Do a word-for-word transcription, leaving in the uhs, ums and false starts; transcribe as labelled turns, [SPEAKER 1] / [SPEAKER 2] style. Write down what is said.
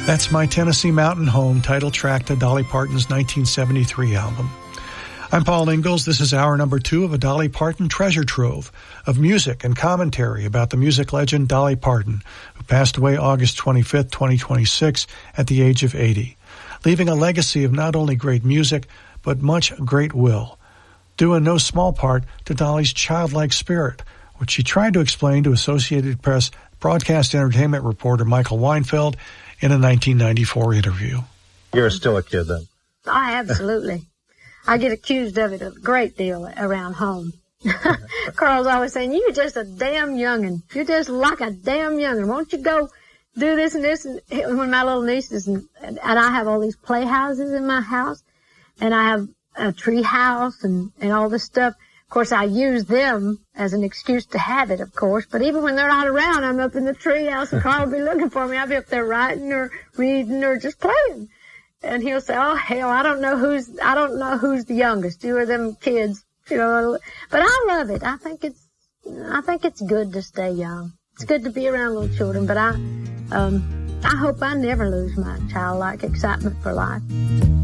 [SPEAKER 1] That's My Tennessee Mountain Home, title track to Dolly Parton's nineteen seventy-three album. I'm Paul Ingalls. This is hour number two of a Dolly Parton treasure trove of music and commentary about the music legend Dolly Parton, who passed away August twenty-fifth, twenty twenty-six at the age of eighty, leaving a legacy of not only great music, but much great will, due in no small part to Dolly's childlike spirit, which she tried to explain to Associated Press broadcast entertainment reporter Michael Weinfeld in a nineteen ninety-four interview.
[SPEAKER 2] You're still a kid then?
[SPEAKER 3] I absolutely. I get accused of it a great deal around home. Carl's always saying, you're just a damn youngin'. You're just like a damn youngin'. Won't you go do this and this? And when my little nieces, and, and I have all these playhouses in my house, and I have a tree house and, and all this stuff. Of course, I use them as an excuse to have it, of course. But even when they're not around, I'm up in the tree house, and Carl will be looking for me. I'll be up there writing or reading or just playing. And he'll say, oh, hell, I don't know who's, I don't know who's the youngest. You or them kids, you know. But I love it. I think it's, I think it's good to stay young. It's good to be around little children, but I, um, I hope I never lose my childlike excitement for life.